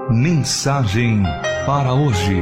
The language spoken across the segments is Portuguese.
Mensagem para hoje.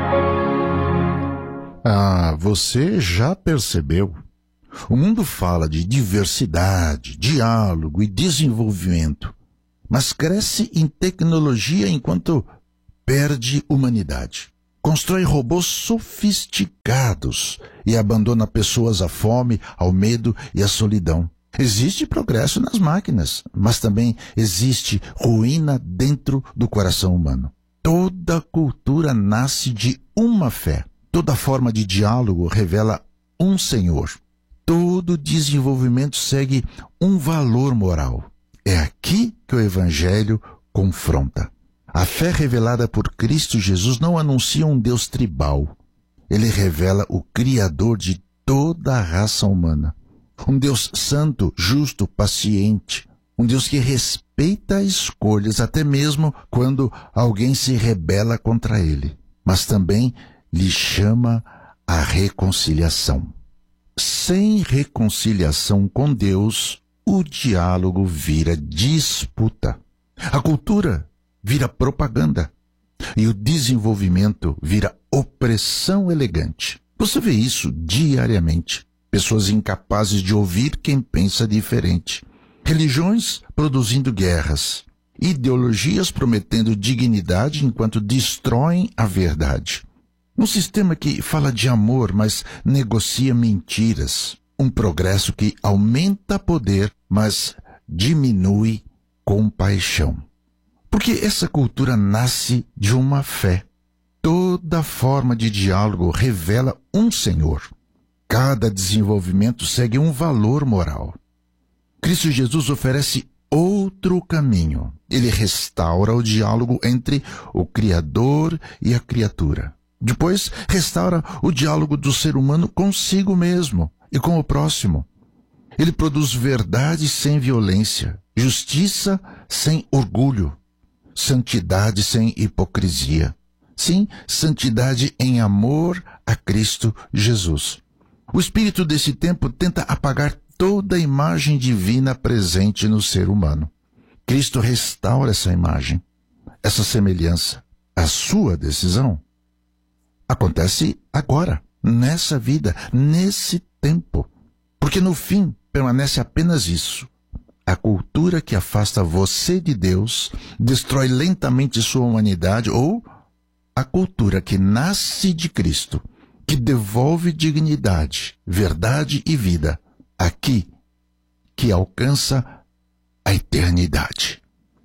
Você já percebeu? O mundo fala de diversidade, diálogo e desenvolvimento, mas cresce em tecnologia enquanto perde humanidade. Constrói robôs sofisticados e abandona pessoas à fome, ao medo e à solidão. Existe progresso nas máquinas, mas também existe ruína dentro do coração humano. Toda cultura nasce de uma fé. Toda forma de diálogo revela um Senhor. Todo desenvolvimento segue um valor moral. É aqui que o Evangelho confronta. A fé revelada por Cristo Jesus não anuncia um Deus tribal. Ele revela o Criador de toda a raça humana. Um Deus santo, justo, paciente. Um Deus que respeita escolhas, até mesmo quando alguém se rebela contra ele. Mas também lhe chama a reconciliação. Sem reconciliação com Deus, o diálogo vira disputa. A cultura vira propaganda. E o desenvolvimento vira opressão elegante. Você vê isso diariamente. Pessoas incapazes de ouvir quem pensa diferente. Religiões produzindo guerras. Ideologias prometendo dignidade enquanto destroem a verdade. Um sistema que fala de amor, mas negocia mentiras. Um progresso que aumenta poder, mas diminui compaixão. Porque essa cultura nasce de uma fé. Toda forma de diálogo revela um Senhor. Cada desenvolvimento segue um valor moral. Cristo Jesus oferece outro caminho. Ele restaura o diálogo entre o Criador e a criatura. Depois, restaura o diálogo do ser humano consigo mesmo e com o próximo. Ele produz verdade sem violência, justiça sem orgulho, santidade sem hipocrisia. Sim, santidade em amor a Cristo Jesus. O espírito desse tempo tenta apagar toda a imagem divina presente no ser humano. Cristo restaura essa imagem, essa semelhança. A sua decisão acontece agora, nessa vida, nesse tempo. Porque no fim permanece apenas isso. A cultura que afasta você de Deus destrói lentamente sua humanidade, ou a cultura que nasce de Cristo, que devolve dignidade, verdade e vida, aqui, que alcança a eternidade.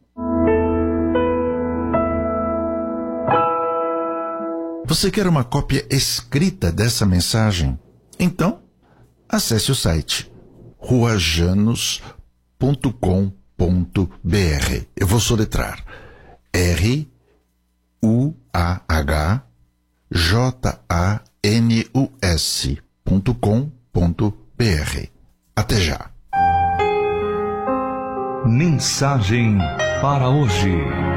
Você quer uma cópia escrita dessa mensagem? Então, acesse o site ruajanos.com.br. Eu vou soletrar ruajanus.com.br. Até já. Mensagem para hoje.